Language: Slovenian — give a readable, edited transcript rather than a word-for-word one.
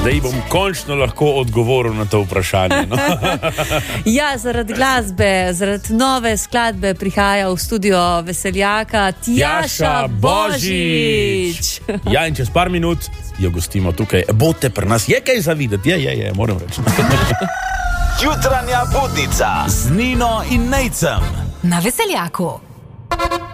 Zdaj bom končno lahko odgovoril na to vprašanje. No? Ja, zaradi glasbe, zaradi nove skladbe prihaja v studio Veseljaka Tjaša Božič. Ja, in čez par minut jo gostimo tukaj. Bote pri nas, je kaj za videti? Je, moram reči. Jutranja budnica z Nino in Nejcem Na Veseljaku.